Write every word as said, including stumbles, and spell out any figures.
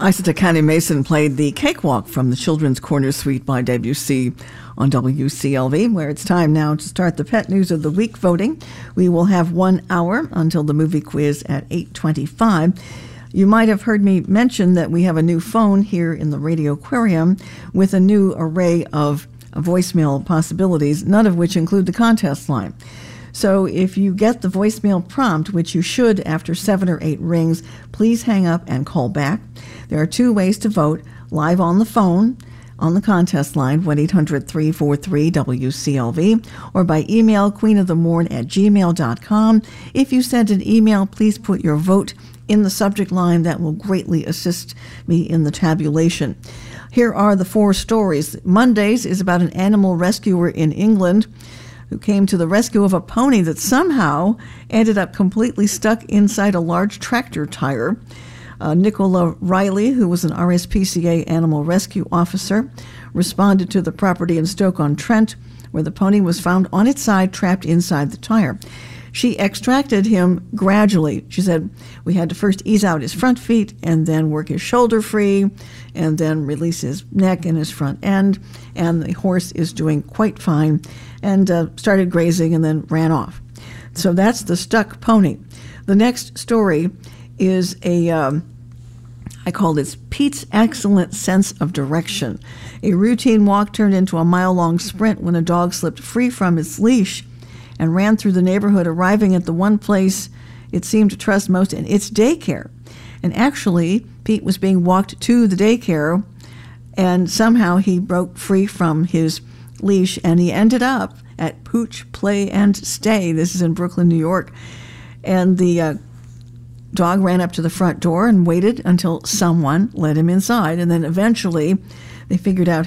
Isata Connie Mason played the Cakewalk from the Children's Corner Suite by Debussy on W C L V, where it's time now to start the Pet News of the Week voting. We will have one hour until the movie quiz at eight twenty-five. You might have heard me mention that we have a new phone here in the Radio Aquarium with a new array of voicemail possibilities, none of which include the contest line. So if you get the voicemail prompt, which you should after seven or eight rings, please hang up and call back. There are two ways to vote: live on the phone on the contest line, one eight hundred, three four three, W C L V, or by email, queenofthemorn at gmail dot com. If you send an email, please put your vote in the subject line. That will greatly assist me in the tabulation. Here are the four stories. Monday's is about an animal rescuer in England who came to the rescue of a pony that somehow ended up completely stuck inside a large tractor tire. Uh, Nicola Riley, who was an R S P C A animal rescue officer, responded to the property in Stoke-on-Trent, where the pony was found on its side, trapped inside the tire. She extracted him gradually. She said, we had to first ease out his front feet and then work his shoulder free and then release his neck and his front end. And the horse is doing quite fine and uh, started grazing and then ran off. So that's the stuck pony. The next story is a, um, I call this Pete's excellent sense of direction. A routine walk turned into a mile-long sprint when a dog slipped free from its leash and ran through the neighborhood, arriving at the one place it seemed to trust most, and its daycare. And actually, Pete was being walked to the daycare, and somehow he broke free from his leash, and he ended up at Pooch Play and Stay. This is in Brooklyn, New York. And the uh, dog ran up to the front door and waited until someone let him inside, and then eventually they figured out